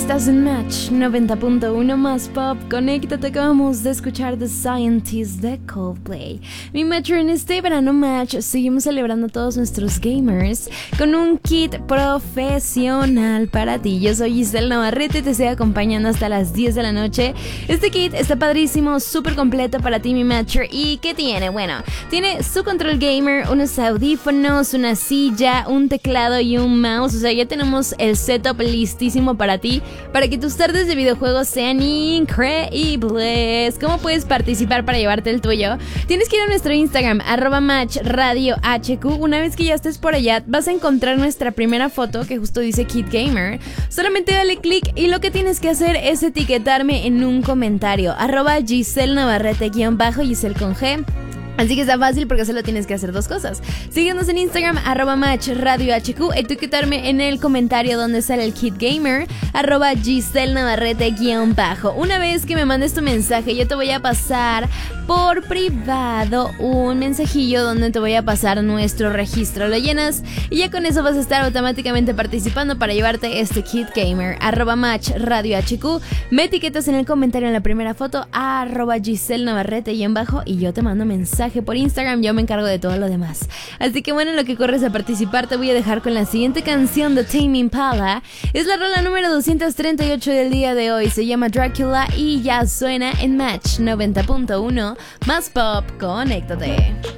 Estás en Match 90.1 más pop. Conéctate, acabamos de escuchar The Scientist de Coldplay. Mi Matcher, en este verano Match seguimos celebrando a todos nuestros gamers con un kit profesional para ti. Yo soy Giselle Navarrete y te estoy acompañando hasta las 10 de la noche. Este kit está padrísimo, súper completo para ti, mi Matcher. ¿Y qué tiene? Bueno, tiene su control gamer, unos audífonos, una silla, un teclado y un mouse. O sea, ya tenemos el setup listísimo para ti, para que tus tardes de videojuegos sean increíbles. ¿Cómo puedes participar para llevarte el tuyo? Tienes que ir a nuestro Instagram, @matchradiohq. Una vez que ya estés por allá, vas a encontrar nuestra primera foto que justo dice Kid Gamer. Solamente dale click y lo que tienes que hacer es etiquetarme en un comentario, @Giselle Navarrete _Giselle con G. Así que está fácil porque solo tienes que hacer dos cosas. Síguenos en Instagram, @matchradiohq, etiquetarme en el comentario donde sale el Kid Gamer, @Giselle Navarrete _. Una vez que me mandes tu mensaje, yo te voy a pasar por privado un mensajillo donde te voy a pasar nuestro registro. Lo llenas y ya con eso vas a estar automáticamente participando para llevarte este Kid Gamer, @matchradiohq. Me etiquetas en el comentario en la primera foto, @Giselle Navarrete _ y yo te mando mensaje por Instagram. Yo me encargo de todo lo demás. Así que bueno, en lo que corres a participar, te voy a dejar con la siguiente canción de Tame Impala. Es la rola número 238 del día de hoy. Se llama Dracula y ya suena en Match 90.1 más pop. Conéctate.